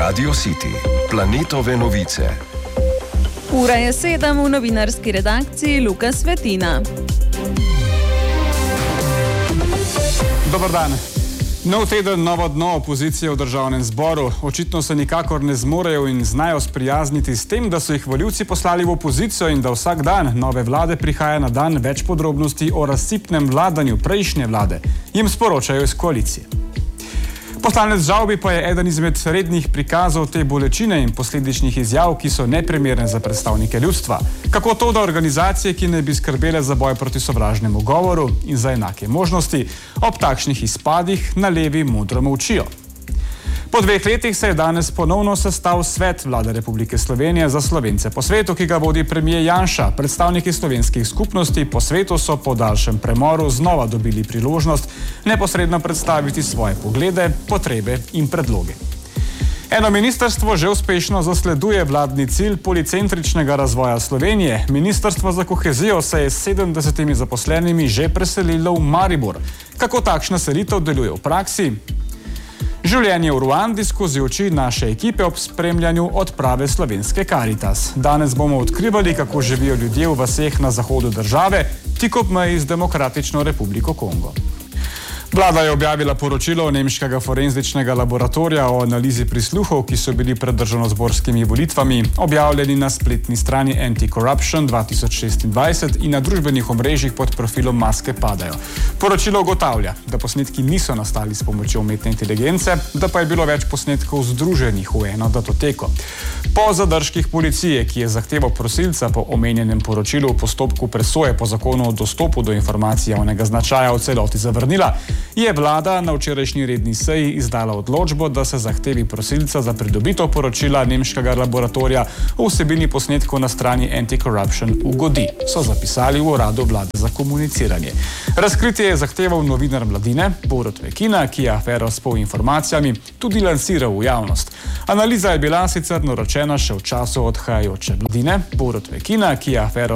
Radio City, planetove novice. Ura je 7, v novinarski redakciji Luka Svetina. Dobar dan. Nov teden, novo dno opozicije v državnem zboru. Očitno se nikakor ne zmorejo in znajo sprijazniti s tem, da so jih volivci poslali v opozicijo in da vsak dan nove vlade prihaja na dan več podrobnosti o razsipnem vladanju prejšnje vlade. Jim sporočajo iz koalicije. Poslanec Žavbi pa je eden izmed rednih prikazov te bolečine in posledičnih izjav, ki so neprimerne za predstavnike ljudstva. Kako to, da organizacije, ki ne bi skrbele za boj proti sovražnemu govoru in za enake možnosti, ob takšnih izpadih na levi modro molčijo. Po 2 letih se je danes ponovno sestal Svet Vlade Republike Slovenije za Slovence po svetu, ki ga vodi premier Janša. Predstavniki slovenskih skupnosti po svetu so po daljšem premoru znova dobili priložnost neposredno predstaviti svoje poglede, potrebe in predloge. Eno ministrstvo že uspešno zasleduje vladni cilj policentričnega razvoja Slovenije. Ministrstvo za kohezijo se je s 70 zaposlenimi že preselilo v Maribor. Kako takšna selitev deluje v praksi? Življenje v Ruandi skozi oči naše ekipe ob spremljanju odprave slovenske Karitas. Danes bomo odkrivali, kako živijo ljudje v vaseh na zahodu države, tik ob meji z Demokratično republiko Kongo. Vlada je objavila poročilo nemškega forenzičnega laboratorija o analizi prisluhov, ki so bili pred državnozborskimi volitvami objavljeni na spletni strani Anti-Corruption 2026 in na družbenih omrežjih pod profilom Maske padajo. Poročilo ugotavlja, da posnetki niso nastali s pomočjo umetne inteligence, da pa je bilo več posnetkov združenih v eno datoteko. Po zadržkih policije, ki je zahteval prosilca po omenjenem poročilu v postopku presoje po zakonu o dostopu do informacij javnega značaja v celoti zavrnila, je vlada na včerajšnji redni seji izdala odločbo, da se zahtevi prosilca za pridobitev poročila nemškega laboratorija o vsebini posnetkov na strani Anti-Corruption ugodi, so zapisali v uradu vlade za komuniciranje. Razkritje je zahteval novinar Mladine, Borut Vekina, ki je afero s polinformacijami tudi lansiral v javnost. Analiza je bila sicer naročena še v času odhajajoče Mladine, Borut Vekina, ki je afero